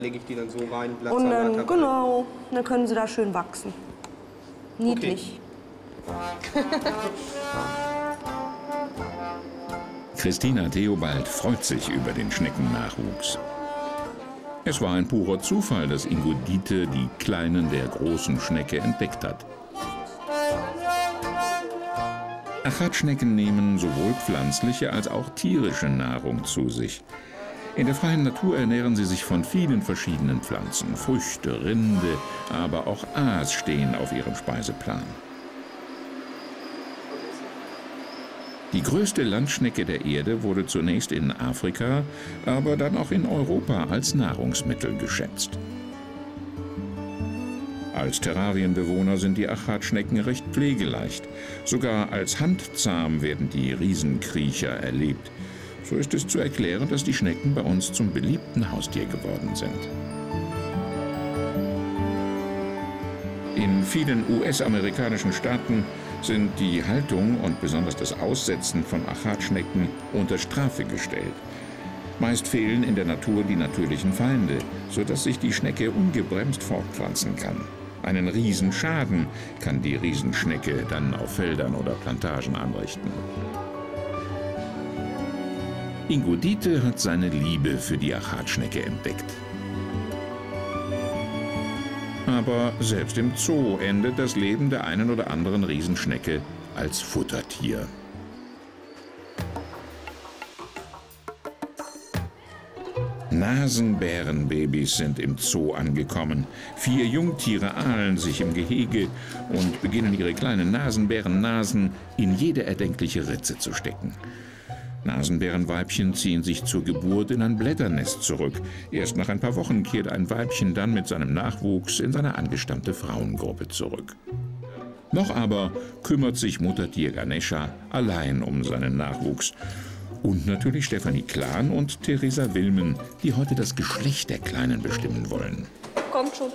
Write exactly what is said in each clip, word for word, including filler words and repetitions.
Lege ich die dann so rein, Blatt, Und Salat, dann, genau, dann können sie da schön wachsen. Niedlich. Okay. Christina Theobald freut sich über den Schneckennachwuchs. Es war ein purer Zufall, dass Ingo Diethe die Kleinen der großen Schnecke entdeckt hat. Achatschnecken nehmen sowohl pflanzliche als auch tierische Nahrung zu sich. In der freien Natur ernähren sie sich von vielen verschiedenen Pflanzen. Früchte, Rinde, aber auch Aas stehen auf ihrem Speiseplan. Die größte Landschnecke der Erde wurde zunächst in Afrika, aber dann auch in Europa als Nahrungsmittel geschätzt. Als Terrarienbewohner sind die Achatschnecken recht pflegeleicht. Sogar als handzahm werden die Riesenkriecher erlebt. So ist es zu erklären, dass die Schnecken bei uns zum beliebten Haustier geworden sind. In vielen U S-amerikanischen Staaten sind die Haltung und besonders das Aussetzen von Achatschnecken unter Strafe gestellt. Meist fehlen in der Natur die natürlichen Feinde, sodass sich die Schnecke ungebremst fortpflanzen kann. Einen Riesenschaden kann die Riesenschnecke dann auf Feldern oder Plantagen anrichten. Ingo Diethe hat seine Liebe für die Achatschnecke entdeckt. Aber selbst im Zoo endet das Leben der einen oder anderen Riesenschnecke als Futtertier. Nasenbärenbabys sind im Zoo angekommen. Vier Jungtiere ahlen sich im Gehege und beginnen ihre kleinen Nasenbärennasen in jede erdenkliche Ritze zu stecken. Nasenbärenweibchen ziehen sich zur Geburt in ein Blätternest zurück. Erst nach ein paar Wochen kehrt ein Weibchen dann mit seinem Nachwuchs in seine angestammte Frauengruppe zurück. Noch aber kümmert sich Muttertier Ganesha allein um seinen Nachwuchs. Und natürlich Stefanie Klan und Theresa Wilmen, die heute das Geschlecht der Kleinen bestimmen wollen. Kommt schon.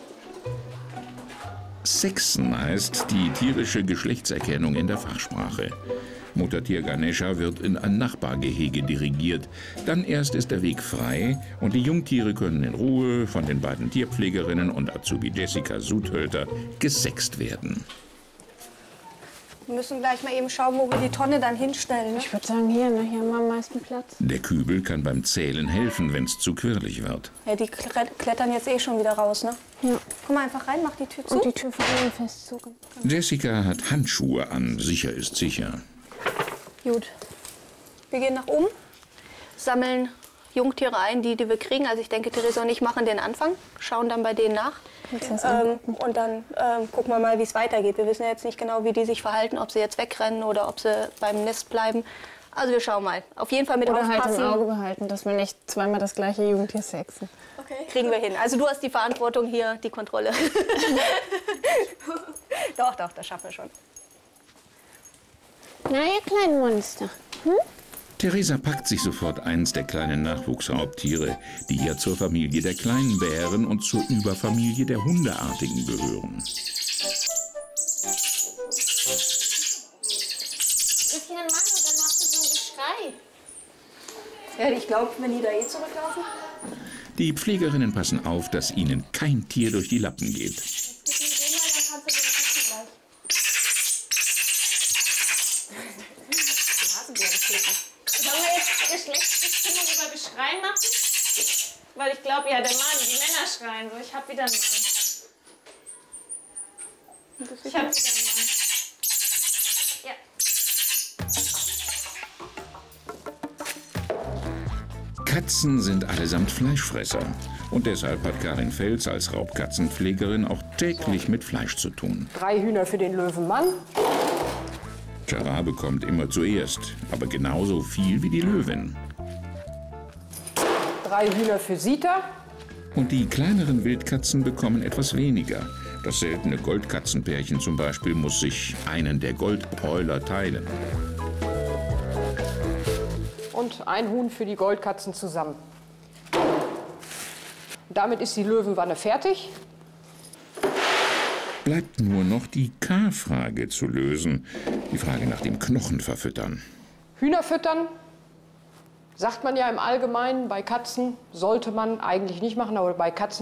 Sexen heißt die tierische Geschlechtserkennung in der Fachsprache. Muttertier Ganesha wird in ein Nachbargehege dirigiert. Dann erst ist der Weg frei und die Jungtiere können in Ruhe von den beiden Tierpflegerinnen und Azubi Jessica Sudhölter gesext werden. Wir müssen gleich mal eben schauen, wo wir die Tonne dann hinstellen. Ne? Ich würde sagen, hier, ne? Hier haben wir am meisten Platz. Der Kübel kann beim Zählen helfen, wenn es zu quirlig wird. Ja, die klettern jetzt eh schon wieder raus, ne? Ja. Komm mal einfach rein, mach die Tür zu. Und die Tür von innen fest zu. Jessica hat Handschuhe an, sicher ist sicher. Gut. Wir gehen nach oben, sammeln Jungtiere ein, die, die wir kriegen. Also ich denke, Theresa und ich machen den Anfang, schauen dann bei denen nach. Ähm, und dann ähm, gucken wir mal, wie es weitergeht. Wir wissen ja jetzt nicht genau, wie die sich verhalten, ob sie jetzt wegrennen oder ob sie beim Nest bleiben. Also wir schauen mal. Auf jeden Fall mit Oder halt aufpassen. im Auge behalten, dass wir nicht zweimal das gleiche Jungtier sexen. Okay. Kriegen wir hin. Also du hast die Verantwortung hier, die Kontrolle. Doch, doch, das schaffen wir schon. Na, ihr kleinen Monster. Hm? Theresa packt sich sofort eins der kleinen Nachwuchsraubtiere, die ja zur Familie der kleinen Bären und zur Überfamilie der Hundeartigen gehören. Ich kann machen, dann machst du so ein Geschrei. Ja, ich glaube, wenn die da eh zurücklaufen. Die Pflegerinnen passen auf, dass ihnen kein Tier durch die Lappen geht. Sollen wir jetzt Geschlechtsbestimmung über Geschrei machen? Weil ich glaube, ja, der Mann, die Männer schreien so. Ich hab wieder einen Mann. Ich hab wieder einen Mann. Ja. Katzen sind allesamt Fleischfresser. Und deshalb hat Karin Fels als Raubkatzenpflegerin auch täglich mit Fleisch zu tun. Drei Hühner für den Löwenmann. Chara bekommt immer zuerst, aber genauso viel wie die Löwin. Drei Hühner für Sita. Und die kleineren Wildkatzen bekommen etwas weniger. Das seltene Goldkatzenpärchen zum Beispiel muss sich einen der Goldbräuler teilen. Und ein Huhn für die Goldkatzen zusammen. Damit ist die Löwenwanne fertig. Bleibt nur noch die K-Frage zu lösen. Die Frage nach dem Knochen verfüttern. Hühner füttern, sagt man ja im Allgemeinen. Bei Katzen sollte man eigentlich nicht machen, aber bei Katzen